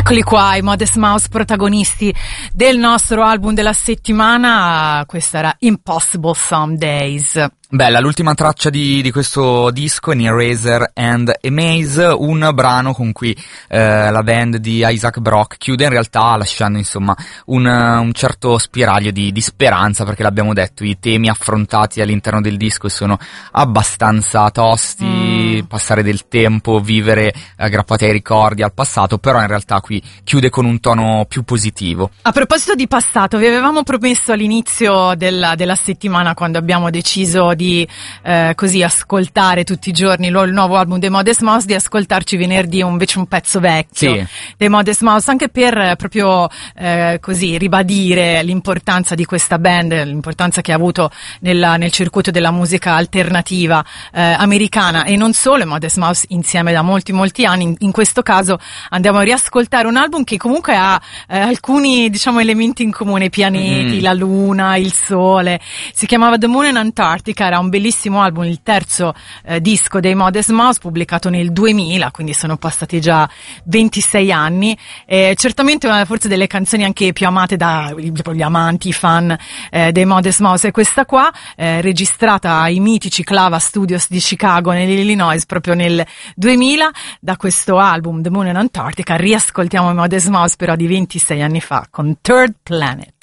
Eccoli qua, i Modest Mouse protagonisti del nostro album della settimana. Questa era Impossible Some Days. Bella, l'ultima traccia di questo disco è In Eraser and a Maze, un brano con cui la band di Isaac Brock chiude in realtà lasciando insomma un certo spiraglio di speranza, perché l'abbiamo detto, i temi affrontati all'interno del disco sono abbastanza tosti, passare del tempo, vivere aggrappati ai ricordi, al passato, però in realtà qui chiude con un tono più positivo. A proposito di passato, vi avevamo promesso all'inizio della settimana, quando abbiamo deciso di così ascoltare tutti i giorni il nuovo album dei Modest Mouse, di ascoltarci venerdì invece un pezzo vecchio dei Modest Mouse, anche per proprio così ribadire l'importanza di questa band, l'importanza che ha avuto nel circuito della musica alternativa americana, e non solo. Modest Mouse insieme da molti anni. In questo caso andiamo a riascoltare un album che comunque ha alcuni, diciamo, elementi in comune: i pianeti, la luna, il sole. Si chiamava The Moon and Antarctica, era un bellissimo album, il terzo disco dei Modest Mouse, pubblicato nel 2000, quindi sono passati già 26 anni. Certamente una forse delle canzoni anche più amate dagli amanti, i fan dei Modest Mouse è questa qua, registrata ai mitici Clava Studios di Chicago nell'Illinois proprio nel 2000. Da questo album The Moon and Antarctica riascoltiamo i Modest Mouse però di 26 anni fa con Third Planet.